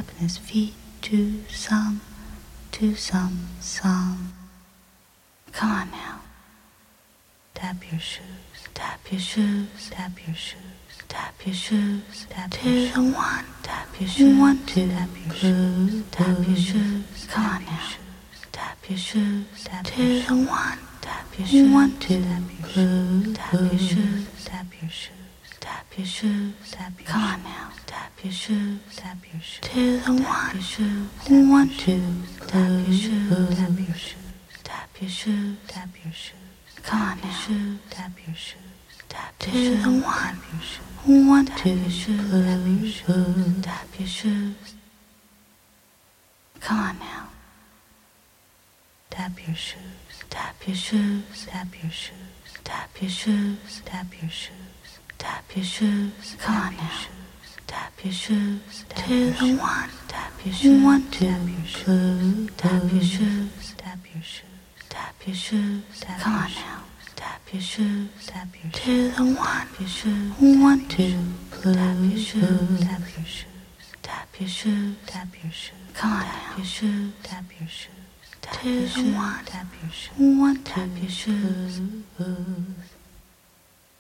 tapping his feet to some song. Come on now. Tap your shoes, tap your shoes, tap your shoes, tap your shoes, tap your shoes. One, tap your shoes, 1, 2, tap your shoes, tap your shoes. Come on now. Tap your shoes, tap your shoes. 1, tap your shoes, 1, 2, tap your shoes, tap your shoes, tap your shoes. Tap your shoes, tap your shoes. Come on now. Tap your shoes, tap your shoes. 2, 1, your shoes, 1, 2, tap your shoes, tap your shoes. Tap your shoes, tap your shoes. Come on now. Shoes, tap your shoes. Tap your shoes, 1, 1, 2, your shoes, tap your shoes. Tap your shoes. Come on now. Tap your shoes, tap your shoes, tap your shoes. Tap your shoes, tap your shoes. Tap your shoes, come on now. Tap your shoes, tap your shoes. 1, tap your shoes, 1, 2, tap your shoes. Tap your shoes, tap your shoes. Tap your shoes, come on now. Tap your shoes, tap your shoes. 1, your shoes, 1, 2, tap your shoes, tap your shoes. Tap your shoes, tap your shoes. Come on now. Your shoes, tap your shoes. Tap your shoes, tap your shoes. 1, tap your shoes.